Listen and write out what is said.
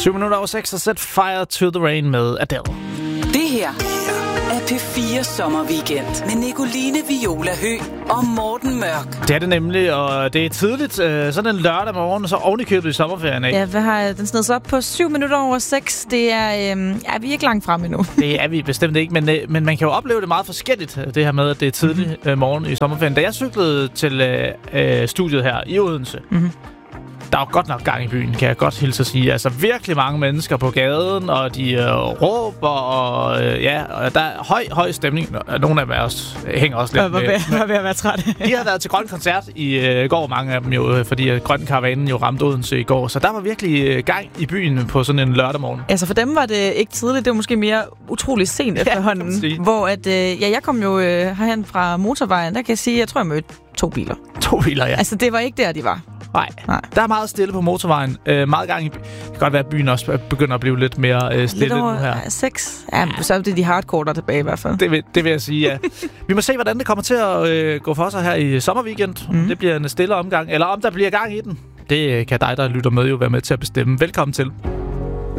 7:07 og Set Fire to the Rain med Adele. Det her er P4 Sommerweekend med Nicoline Viola Høgh og Morten Mørk. Det er det nemlig, og det er tidligt. Sådan en lørdag morgen, så ovenikøbet i sommerferien, ikke? Ja, hvad har den snedet sig op på 7:07? Det er, vi er ikke langt frem endnu. Det er vi bestemt ikke, men man kan jo opleve det meget forskelligt, det her med, at det er tidlig morgen i sommerferien. Da jeg cyklede til studiet her i Odense, der er jo godt nok gang i byen, kan jeg godt hilse at sige. Altså virkelig mange mennesker på gaden, og de råber, og og der er høj stemning. Nogle af dem også hænger også lidt med. Jeg var ved at være træt. De har været til Grøn Koncert i går, mange af dem jo, fordi Grøn Karavanen jo ramte Odense i går. Så der var virkelig gang i byen på sådan en lørdag morgen. Altså for dem var det ikke tidligt, det var måske mere utroligt sent efterhånden. Hvor at, jeg kom jo herhen fra motorvejen, der kan jeg sige, jeg tror jeg mødte 2 biler. 2 biler, ja. Altså det var ikke der, de var. Nej. Der er meget stille på motorvejen. Meget gang i byen. Det kan godt være, at byen også begynder at blive lidt mere stille nu her. 6. Ja, så er det de hardcore, der tilbage i hvert fald. Det vil jeg sige, ja. Vi må se, hvordan det kommer til at gå for sig her i sommerweekend. Det bliver en stille omgang. Eller om der bliver gang i den. Det kan dig, der lytter med, jo være med til at bestemme. Velkommen til.